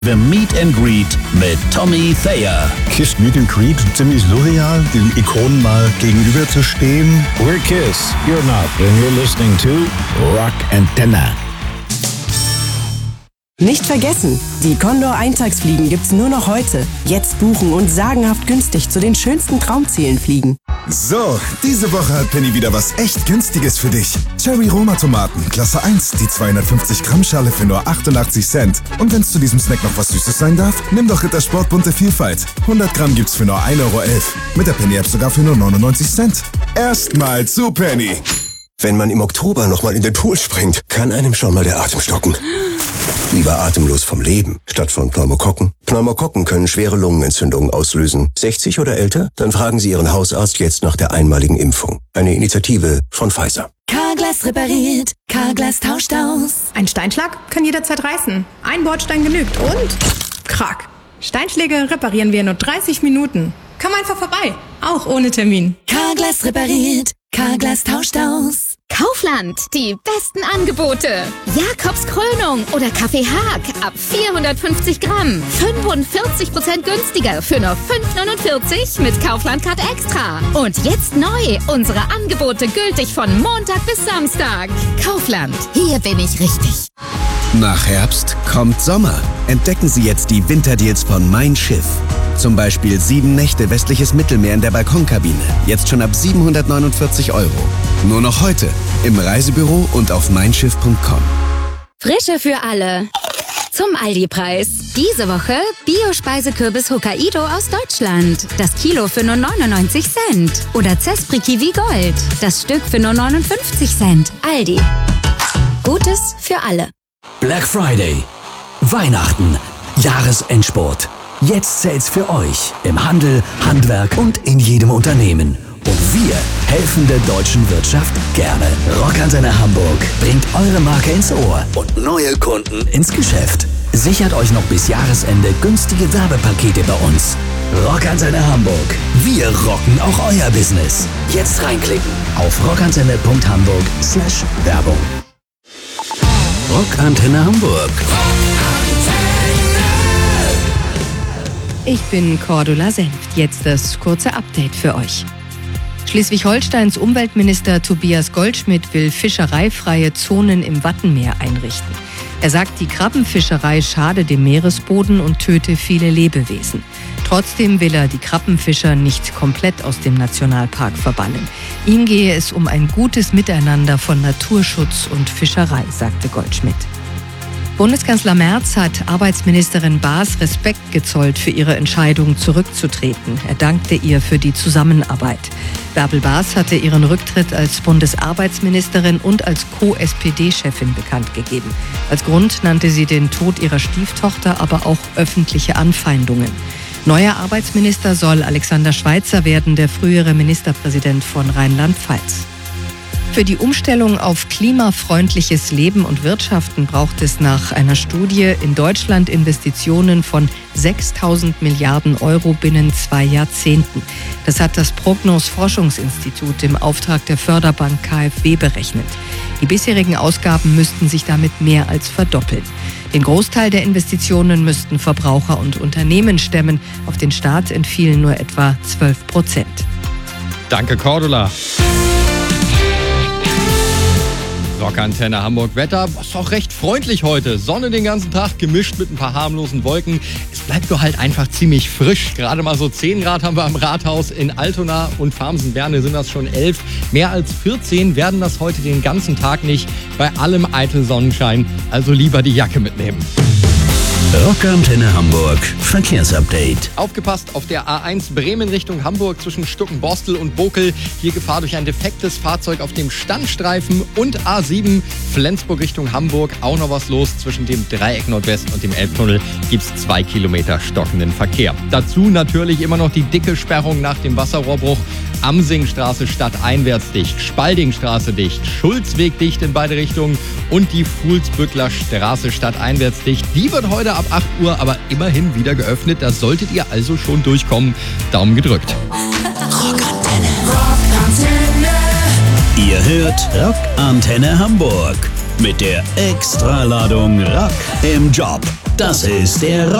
The Meet and Greet mit Tommy Thayer. Kiss Meet and Greet, ziemlich surreal, den Ikonen mal gegenüber zu stehen. We're Kiss, you're not, and you're listening to Rock Antenne. Nicht vergessen, die Condor Eintagsfliegen gibt's nur noch heute. Jetzt buchen und sagenhaft günstig zu den schönsten Traumzielen fliegen. So, diese Woche hat Penny wieder was echt Günstiges für dich. Cherry Roma Tomaten, Klasse 1, die 250 Gramm Schale für nur 88 Cent. Und wenn's zu diesem Snack noch was Süßes sein darf, nimm doch Rittersport bunte Vielfalt. 100 Gramm gibt's für nur 1,11 €. Mit der Penny App sogar für nur 99 Cent. Erstmal zu Penny. Wenn man im Oktober nochmal in den Pool springt, kann einem schon mal der Atem stocken. Lieber atemlos vom Leben, statt von Pneumokokken. Pneumokokken können schwere Lungenentzündungen auslösen. 60 oder älter? Dann fragen Sie Ihren Hausarzt jetzt nach der einmaligen Impfung. Eine Initiative von Pfizer. Carglass repariert, Carglass tauscht aus. Ein Steinschlag kann jederzeit reißen. Ein Bordstein genügt und krack. Steinschläge reparieren wir in nur 30 Minuten. Komm einfach vorbei, auch ohne Termin. Carglass repariert, Carglass tauscht aus. Kaufland, die besten Angebote. Jakobs Krönung oder Kaffee Haag ab 450 Gramm. 45% günstiger für nur 5,49 mit Kaufland Card Extra. Und jetzt neu, unsere Angebote gültig von Montag bis Samstag. Kaufland, hier bin ich richtig. Nach Herbst kommt Sommer. Entdecken Sie jetzt die Winterdeals von Mein Schiff. Zum Beispiel 7 Nächte westliches Mittelmeer in der Balkonkabine. Jetzt schon ab 749 €. Nur noch heute im Reisebüro und auf meinschiff.com. Frische für alle. Zum Aldi-Preis. Diese Woche Bio-Speisekürbis Hokkaido aus Deutschland. Das Kilo für nur 99 Cent. Oder Zespri Kiwi Gold. Das Stück für nur 59 Cent. Aldi. Gutes für alle. Black Friday, Weihnachten, Jahresendspurt. Jetzt zählt's für euch im Handel, Handwerk und in jedem Unternehmen. Und wir helfen der deutschen Wirtschaft gerne. Rockantenne Hamburg bringt eure Marke ins Ohr und neue Kunden ins Geschäft. Sichert euch noch bis Jahresende günstige Werbepakete bei uns. Rockantenne Hamburg. Wir rocken auch euer Business. Jetzt reinklicken auf rockantenne.hamburg/Werbung. Rockantenne Hamburg. Ich bin Cordula Senft. Jetzt das kurze Update für euch. Schleswig-Holsteins Umweltminister Tobias Goldschmidt will fischereifreie Zonen im Wattenmeer einrichten. Er sagt, die Krabbenfischerei schade dem Meeresboden und töte viele Lebewesen. Trotzdem will er die Krabbenfischer nicht komplett aus dem Nationalpark verbannen. Ihm gehe es um ein gutes Miteinander von Naturschutz und Fischerei, sagte Goldschmidt. Bundeskanzler Merz hat Arbeitsministerin Baas Respekt gezollt für ihre Entscheidung, zurückzutreten. Er dankte ihr für die Zusammenarbeit. Bärbel Baas hatte ihren Rücktritt als Bundesarbeitsministerin und als Co-SPD-Chefin bekannt gegeben. Als Grund nannte sie den Tod ihrer Stieftochter, aber auch öffentliche Anfeindungen. Neuer Arbeitsminister soll Alexander Schweitzer werden, der frühere Ministerpräsident von Rheinland-Pfalz. Für die Umstellung auf klimafreundliches Leben und Wirtschaften braucht es nach einer Studie in Deutschland Investitionen von 6.000 Milliarden € binnen 2 Jahrzehnten. Das hat das Prognos Forschungsinstitut im Auftrag der Förderbank KfW berechnet. Die bisherigen Ausgaben müssten sich damit mehr als verdoppeln. Den Großteil der Investitionen müssten Verbraucher und Unternehmen stemmen. Auf den Staat entfielen nur etwa 12%. Danke, Cordula. Rockantenne Hamburg. Wetter ist auch recht freundlich heute. Sonne den ganzen Tag, gemischt mit ein paar harmlosen Wolken. Es bleibt nur halt einfach ziemlich frisch. Gerade mal so 10 Grad haben wir am Rathaus. In Altona und Farmsen-Berne sind das schon 11. Mehr als 14 werden das heute den ganzen Tag nicht. Bei allem eitel Sonnenschein. Also lieber die Jacke mitnehmen. Rockantenne Hamburg Verkehrsupdate. Aufgepasst auf der A1 Bremen Richtung Hamburg zwischen Stuckenborstel und Bokel. Hier Gefahr durch ein defektes Fahrzeug auf dem Standstreifen. Und A7 Flensburg Richtung Hamburg. Auch noch was los. Zwischen dem Dreieck Nordwest und dem Elbtunnel gibt es 2 Kilometer stockenden Verkehr. Dazu natürlich immer noch die dicke Sperrung nach dem Wasserrohrbruch. Amsingstraße stadteinwärts dicht, Spaldingstraße dicht, Schulzweg dicht in beide Richtungen und die Fuhlsbüttler Straße stadteinwärts dicht. Die wird heute ab 8 Uhr aber immerhin wieder geöffnet. Da solltet ihr also schon durchkommen. Daumen gedrückt. Rockantenne. Ihr hört Rockantenne Hamburg mit der Extraladung Rock im Job. Das ist der